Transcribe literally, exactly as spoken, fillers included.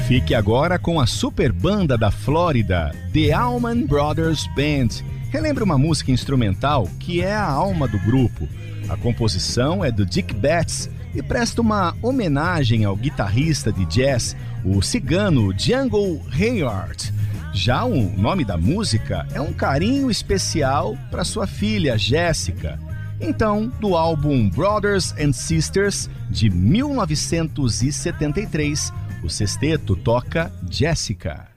Fique agora com a super banda da Flórida, The Allman Brothers Band. Relembra uma música instrumental que é a alma do grupo. A composição é do Dick Betts e presta uma homenagem ao guitarrista de jazz, o cigano Django Reinhardt. Já o nome da música é um carinho especial para sua filha, Jéssica. Então, do álbum Brothers and Sisters, de mil novecentos e setenta e três, o sexteto toca Jessica.